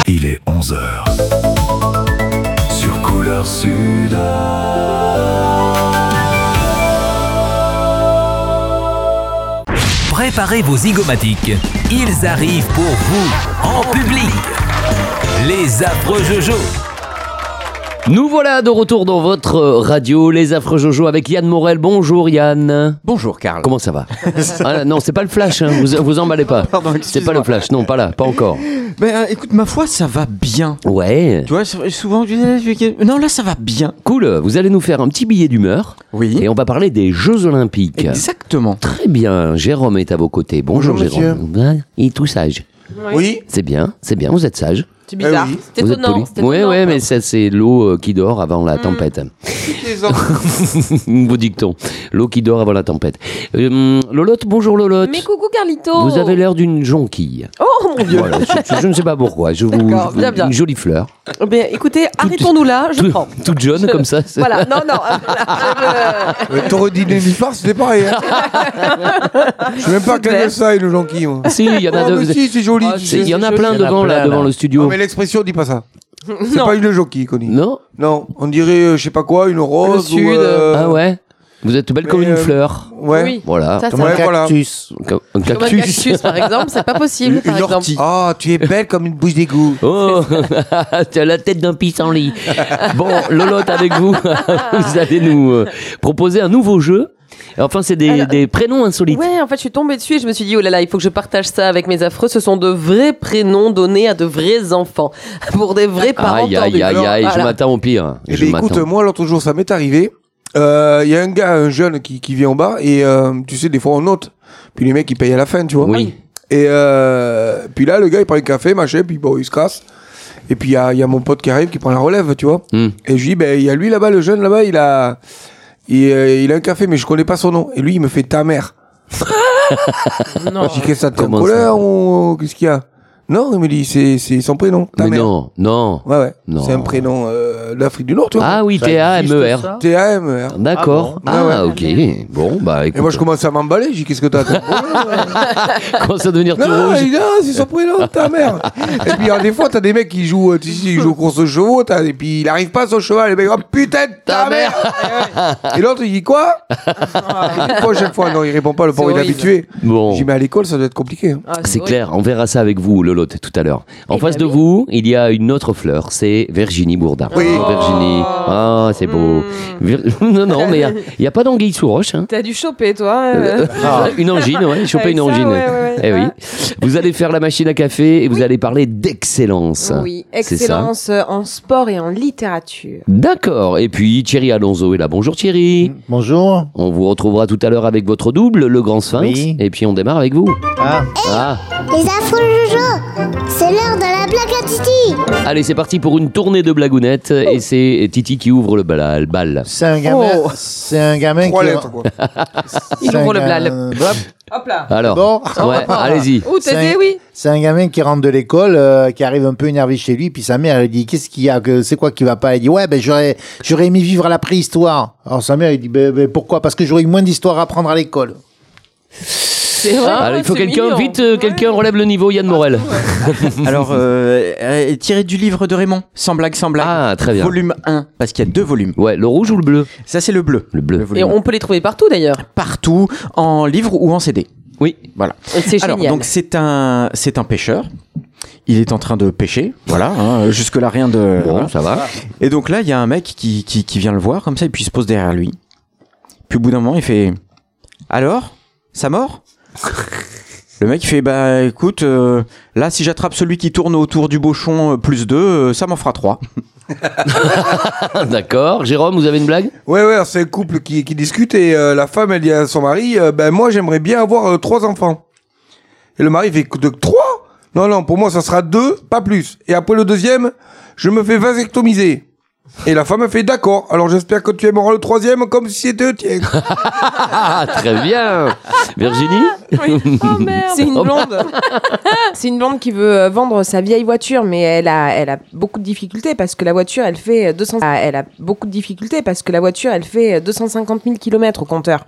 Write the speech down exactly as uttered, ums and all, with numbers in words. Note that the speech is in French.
Il est onze heures. Sur Couleur Sud. Préparez vos zygomatiques. Ils arrivent pour vous, en public. Les affreux Jojo. Nous voilà de retour dans votre radio, les affreux Jojo, avec Yann Morel. Bonjour Yann. Bonjour Karl. Comment ça va? Ah, non, c'est pas le flash, hein. vous vous emballez pas. Pardon, c'est pas le flash, non, pas là, pas encore. Ben euh, écoute, ma foi, ça va bien. Ouais. Tu vois, souvent je dis, non là ça va bien. Cool, vous allez nous faire un petit billet d'humeur. Oui. Et on va parler des Jeux Olympiques. Exactement. Très bien, Jérôme est à vos côtés. Bonjour, Bonjour, Jérôme. Monsieur. Il est tout sage. Oui. C'est bien, c'est bien, vous êtes sage. C'est bizarre. Eh oui. C'est Vous êtes étonnant. poli. C'est Ouais, étonnant, ouais, quoi. mais ça, c'est l'eau euh, qui dort avant la tempête. Les enfants. Vos dictons. L'eau qui dort avant la tempête. Euh, Lolotte, bonjour Lolotte. Mais coucou Carlito. Vous avez l'air d'une jonquille. Oh mon dieu. Voilà, je, je- je ne sais pas pourquoi. Je vous, D'accord, je- bien, bien. Une jolie fleur. Eh bien, écoutez, arrêtons-nous là, je Tout- prends. toute jaune comme ça. c'est- Voilà, non, non. voilà, Euh, T'aurais dit nénuphar, c'était pareil. Hein. Je sais même pas quel est ça, une jonquille, moi. Si, il y en a Oh, deux. mais si, c'est joli. Ah, C'est- Il y en a c'est plein joli. devant, Il y en a là, plein, devant là. le studio. Non, mais l'expression dit pas ça. C'est Non. pas une jonquille, Connie. Non. Non, on dirait, euh, je sais pas quoi, une rose. sud. Ou, euh, Ah ouais. Vous êtes belle mais, comme une euh, fleur. Ouais. Oui. Voilà. Ça, ça Ouais, va. voilà. Cactus. Un ca- un Comme un cactus. cactus, par exemple, c'est pas possible, par Une exemple. ortie. Ah, tu es belle comme une bouche d'égout. Oh, tu as la tête d'un pissenlit. Bon, Lolotte, avec vous, vous allez nous euh, proposer un nouveau jeu. Enfin, c'est des, Alors, des prénoms insolites. Ouais, en fait, je suis tombée dessus et je me suis dit, oh là là, il faut que je partage ça avec mes affreux. Ce sont de vrais prénoms donnés à de vrais enfants. Pour des vrais parents. Aïe, aïe, tordus. aïe, aïe, je Voilà. m'attends au pire. Eh Je bien, écoute, m'attends. moi, l'autre jour, ça m'est arrivé. Il euh, y a un gars, un jeune, qui, qui vient en bas et euh, tu sais, des fois, on note. Puis les mecs, ils payent à la fin, tu vois. Oui. Et euh, puis là, le gars, il prend un café, machin, puis bon, il se casse. Et puis il y a, il y a mon pote qui arrive, qui prend la relève, tu vois. Hmm. Et je lui dis, ben, il y a lui là-bas, le jeune là-bas, il a, il, euh, il a un café, mais je connais pas son nom. Et lui, il me fait ta mère. Non. Je dis, qu'est-ce que ça te fait en Comment colère ça ou qu'est-ce qu'il y a? Non, il me dit, c'est, c'est son prénom, ta Mais mère. non, non. Ouais, ouais. Non. C'est un prénom euh, d'Afrique du Nord, tu vois. Ah oui, T A M E R. T A M E R. D'accord. Ah bon Ah, Ouais, ok. Bon, bah Et écoute. moi, je commence à m'emballer. Je dis, qu'est-ce que t'as? t'as- commence à devenir tout Non, rouge. il dit, ah, c'est son prénom, ta mère. Et puis, alors, des fois, t'as des mecs qui jouent, euh, tu sais, ils jouent aux courses de chevaux, t'as- et puis il arrive pas à son cheval, et ben, oh, putain de ta, Ta mère. Et l'autre, il dit quoi? Une fois, chaque fois, non, il répond pas, le pauvre, il est horrible. habitué. Bon. Je dis, mais à l'école, ça doit être compliqué. hein. Ah, C'est horrible. clair, on verra ça avec vous, Lolotte, tout à l'heure. En Eh face ben de oui. vous, il y a une autre fleur, c'est Virginie Bourdin. Oui. Bonjour, Virginie. Ah, c'est beau. Vir- Non, non, mais il n'y a, pas d'anguille sous roche. Hein. T'as dû choper, toi. euh. Ah, une angine, ouais, choper Avec une ça, angine. ouais, ouais, ouais. Eh oui. Ah. Vous allez faire la machine à café et vous allez parler d'excellence. Oui, C'est ça. excellence euh, en sport et en littérature. D'accord. Et puis Thierry Alonso est là. Bonjour Thierry. Bonjour. On vous retrouvera tout à l'heure avec votre double, le Grand Sphinx. Oui. Et puis on démarre avec vous. Ah, Ah. Les affreux Jojo, c'est l'heure de la blague à Titi. Allez, c'est parti pour une tournée de blagounettes. Et c'est Titi qui ouvre le bal. le bal. c'est un gamin. Oh. C'est un gamin Trois qui. lettres, quoi. Il c'est un ouvre le ga- blal. Hop, Hop là. Alors, Bon. ouais, allez-y. Ouh, t'as C'est dit un- oui. C'est un gamin qui rentre de l'école, euh, qui arrive un peu énervé chez lui, puis sa mère elle dit qu'est-ce qu'il y a, que c'est quoi qui va pas? Elle dit ouais ben j'aurais j'aurais aimé vivre à la préhistoire. Alors sa mère elle dit ben, ben, pourquoi? Parce que j'aurais eu moins d'histoire à apprendre à l'école. C'est vrai. Alors, il faut c'est quelqu'un, mignon. vite, euh, quelqu'un relève le niveau, Yann Morel. Alors, euh, euh, tiré du livre de Raymond, sans blague, sans blague. Ah, très bien. Volume un, parce qu'il y a deux volumes. Ouais, le rouge ou le bleu? Ça, c'est le bleu. Le bleu. Et volume on peut les trouver partout d'ailleurs. partout, en livre ou en C D. Oui. Voilà. Et c'est Alors, génial. donc c'est un, c'est un pêcheur. Il est en train de pêcher, voilà. Hein, jusque là rien de. Bon, voilà. ça va. Et donc là, il y a un mec qui, qui, qui vient le voir comme ça, et puis il se pose derrière lui. Puis au bout d'un moment, il fait alors, ça mord? Le mec il fait bah écoute, euh, là si j'attrape celui qui tourne autour du bochon euh, plus deux, euh, ça m'en fera trois. D'accord. Jérôme, vous avez une blague? Ouais, ouais, c'est un couple qui, qui discute et euh, la femme, elle dit à son mari, euh, ben moi, j'aimerais bien avoir euh, trois enfants. Et le mari fait, de trois? Non, non, pour moi, ça sera deux, pas plus. Et après le deuxième, je me fais vasectomiser. Et la femme, elle fait, d'accord, alors j'espère que tu aimeras le troisième comme si c'était le tien. Ah, très bien. Virginie? Oh merde. C'est une blonde. C'est une blonde qui veut euh, vendre sa vieille voiture, mais elle a, elle a beaucoup de difficultés parce que la voiture, elle fait deux cents. Elle a beaucoup de difficultés parce que la voiture, elle fait deux cent cinquante mille kilomètres au compteur.